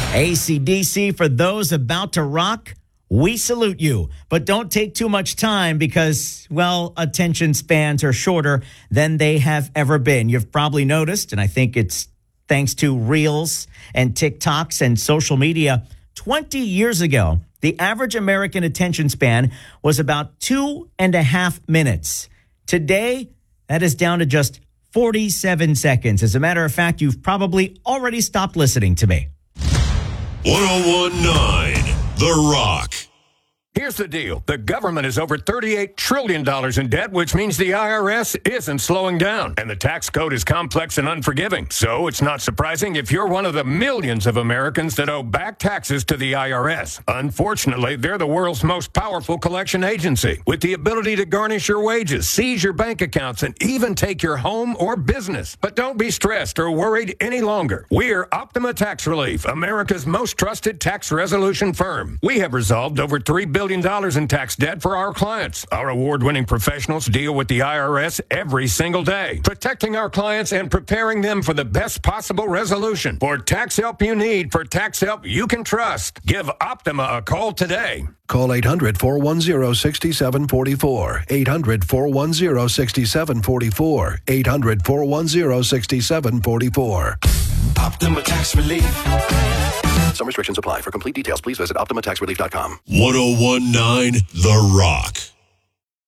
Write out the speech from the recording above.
AC/DC, for those about to rock, we salute you. But don't take too much time because, well, attention spans are shorter than they have ever been. You've probably noticed, and I think it's thanks to Reels and TikToks and social media, 20 years ago, the average American attention span was about 2.5 minutes. Today, that is down to just 47 seconds. As a matter of fact, you've probably already stopped listening to me. 1019 The Rock. Here's the deal. The government is over $38 trillion in debt, which means the IRS isn't slowing down. And the tax code is complex and unforgiving. So it's not surprising if you're one of the millions of Americans that owe back taxes to the IRS. Unfortunately, they're the world's most powerful collection agency, with the ability to garnish your wages, seize your bank accounts, and even take your home or business. But don't be stressed or worried any longer. We're Optima Tax Relief, America's most trusted tax resolution firm. We have resolved over $3 billion in tax debt for our clients. Our award-winning professionals deal with the IRS every single day, protecting our clients and preparing them for the best possible resolution. For tax help you need, for tax help you can trust, give Optima a call today. Call 800-410-6744. 800-410-6744. 800-410-6744. Optima Tax Relief. Some restrictions apply. For complete details, please visit OptimaTaxRelief.com. 1019 The Rock.